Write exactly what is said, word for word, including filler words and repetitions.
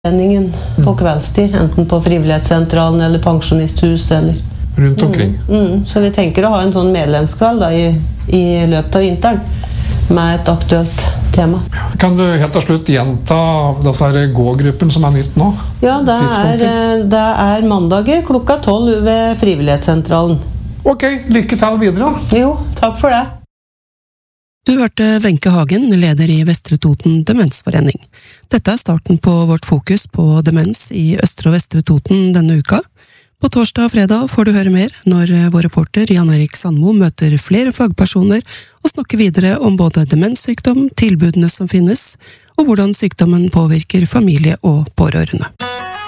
foreningen på kveldstid, enten på frivillighetssentralen eller pensjonisthus eller rundt omkring. Mm, mm. Så vi tenker å ha en sånn medlemskveld da, i, i løpet av vinteren med et aktuelt tema. Kan du helt til slutt gjenta disse her gå-gruppen som er nytt nå? Ja, det er, det er mandager klokka tolv ved frivillighetssentralen. Ok, lykke til videre. Jo, takk for det. Du hørte Wenche Hagen, leder i Vestre Toten Demensforening. Dette er starten på vårt fokus på demens i Østre og Vestre Toten denne uka. På torsdag og fredag får du høre mer når vår reporter Jan Erik Sandmo møter flere fagpersoner og snakker videre om både demenssykdom, tilbudene som finnes, og hvordan sykdommen påvirker familie og pårørende.